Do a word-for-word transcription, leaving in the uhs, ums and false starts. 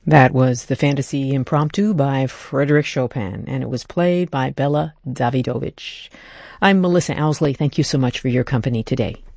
That was the Fantasy Impromptu by Frederick Chopin, and it was played by Bella Davidovich. I'm Melissa Owsley. Thank you so much for your company today.